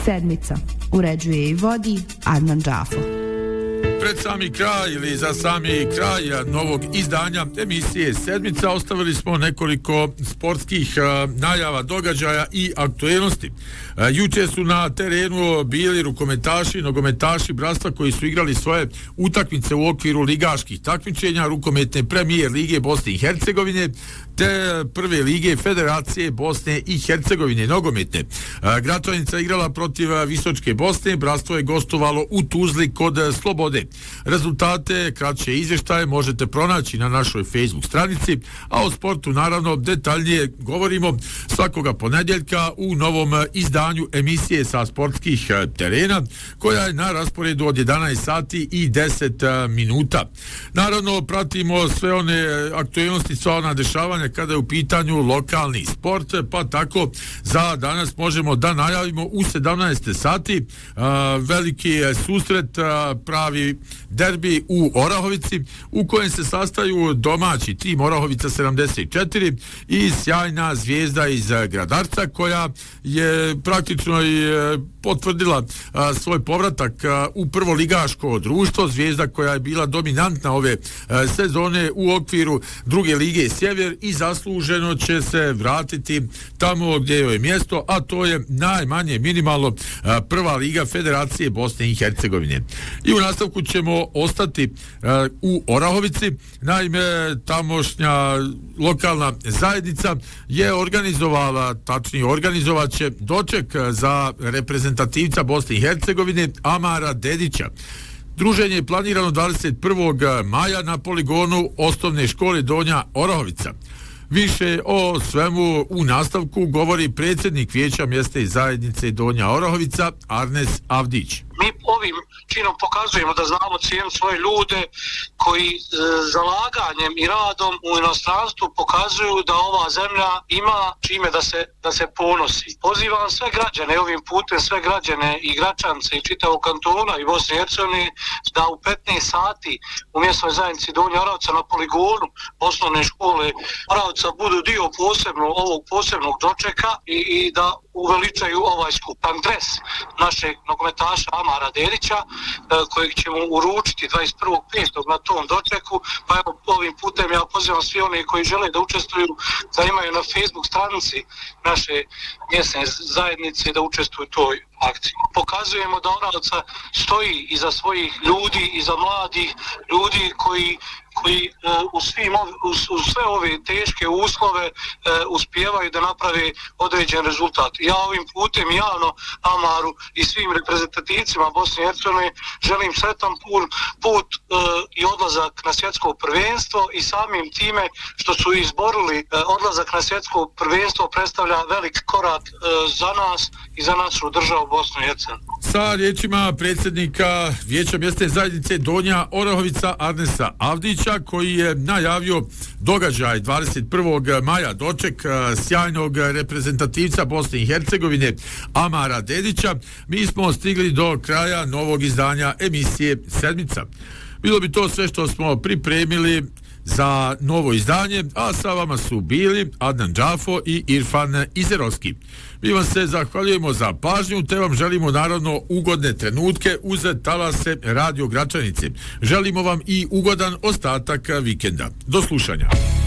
Sedmica. Uređuje i vodi Adnan Džafo. Pred sami kraj ili za sami kraj novog izdanja emisije Sedmica ostavili smo nekoliko sportskih najava, događaja i aktuelnosti. Juče su na terenu bili rukometaši, nogometaši bratstva koji su igrali svoje utakmice u okviru ligaških takmičenja rukometne premijer lige Bosne i Hercegovine te prve lige Federacije Bosne i Hercegovine nogometne. Gračanica igrala protiv Visočke Bosne, bratstvo je gostovalo u Tuzli kod Slobode. Rezultate, kraće izvještaje možete pronaći na našoj Facebook stranici, a o sportu naravno detaljnije govorimo svakoga ponedjeljka u novom izdanju emisije sa sportskih terena, koja je na rasporedu od 11 sati i 10 minuta. Naravno, pratimo sve one aktuelnosti, sva ona dešavanja kada je u pitanju lokalni sport, pa tako za danas možemo da najavimo u 17 sati veliki susret, pravi derbi u Orahovici, u kojem se sastaju domaći tim Orahovica 74 i sjajna Zvijezda iz Gradarca, koja je praktično i potvrdila svoj povratak u prvo ligaško društvo. Zvijezda koja je bila dominantna ove sezone u okviru druge lige Sjever i zasluženo će se vratiti tamo gdje je mjesto, a to je najmanje minimalno prva liga Federacije Bosne i Hercegovine. I u nastavku ćemo ostati u Orahovici. Naime, tamošnja lokalna zajednica je organizovala, tačnije organizovat će doček za reprezentativca Bosne i Hercegovine Amara Dedića. Druženje je planirano 21. maja na poligonu osnovne škole Donja Orahovica. Više o svemu u nastavku govori predsjednik Vijeća mjesne zajednice Donja Orahovica Arnes Avdić. Mi ovim činom pokazujemo da znamo cijenu svoje ljude koji zalaganjem i radom u inostranstvu pokazuju da ova zemlja ima čime da se ponosi. Pozivam sve građane ovim putem, sve građane i Gračance i čitavog kantona i Bosne i Hercegovine da u 15 sati u mjesnoj zajednici Donja Orahovica na poligonu osnovne škole Orahovica budu dio ovog posebnog dočeka i da uveličaju ovaj skup. Dres našeg nogometaša Amara Dedića, kojeg ćemo uručiti 21.5. na tom dočeku, pa evo ovim putem ja pozivam svi oni koji žele da učestvuju, da imaju na Facebook stranici naše mjesne zajednice da učestvuju u toj akciji. Pokazujemo da Orahovica stoji iza svojih ljudi, iza mladih ljudi koji u sve ove teške uslove uspijevaju da naprave određen rezultat. Ja ovim putem javno Amaru i svim reprezentativcima Bosne i Hercegovine želim sretan put i odlazak na svjetsko prvenstvo i samim time što su izborili odlazak na svjetsko prvenstvo predstavlja velik korak za nas i za našu državu Bosnu i Hercegovinu. Sa riječima predsjednika Vijeća mjesne zajednice Donja Orahovica Arnesa Avdića, koji je najavio događaj 21. maja, doček sjajnog reprezentativca Bosne i Hercegovine Amara Dedića, mi smo stigli do kraja novog izdanja emisije Sedmica. Bilo bi to sve što smo pripremili za novo izdanje, a sa vama su bili Adnan Džafo i Irfan Izerovski. Mi vam se zahvaljujemo za pažnju, te vam želimo naravno ugodne trenutke uz talase Radio Gračanice. Želimo vam i ugodan ostatak vikenda. Do slušanja.